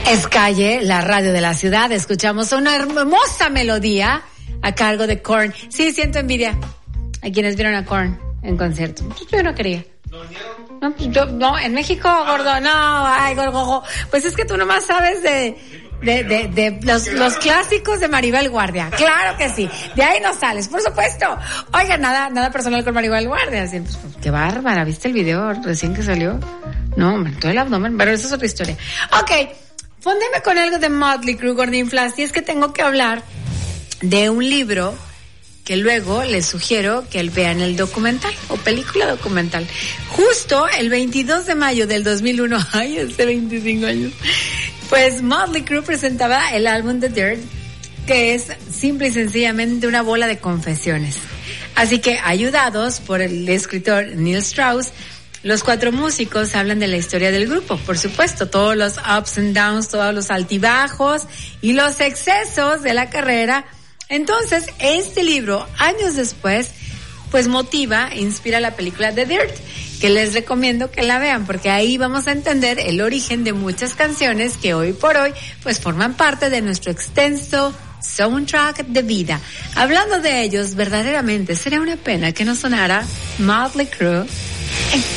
Es Calle, la radio de la ciudad. Escuchamos una hermosa melodía a cargo de Korn. Sí, siento envidia a quienes vieron a Korn en concierto. Yo no quería. No, pues no, en México, gordo, no, ay, gorgo. Pues es que tú nomás sabes de los clásicos de Maribel Guardia. Claro que sí. De ahí no sales, por supuesto. Oiga, nada personal con Maribel Guardia. Así, pues, qué bárbara. ¿Viste el video recién que salió? No, hombre, todo el abdomen, pero eso es otra historia. Ok, fóndeme con algo de Motley Crue, Gordinflas. Y es que tengo que hablar de un libro que luego les sugiero que vean el documental o película documental. Justo el 22 de mayo del 2001, ay, hace 25 años, pues Motley Crue presentaba el álbum The Dirt, que es simple y sencillamente una bola de confesiones. Así que, ayudados por el escritor Neil Strauss, los 4 músicos hablan de la historia del grupo, por supuesto, todos los ups and downs, todos los altibajos y los excesos de la carrera. Entonces, este libro, años después, pues motiva e inspira la película The Dirt, que les recomiendo que la vean, porque ahí vamos a entender el origen de muchas canciones que hoy por hoy, pues forman parte de nuestro extenso soundtrack de vida. Hablando de ellos, verdaderamente sería una pena que no sonara Motley Crue en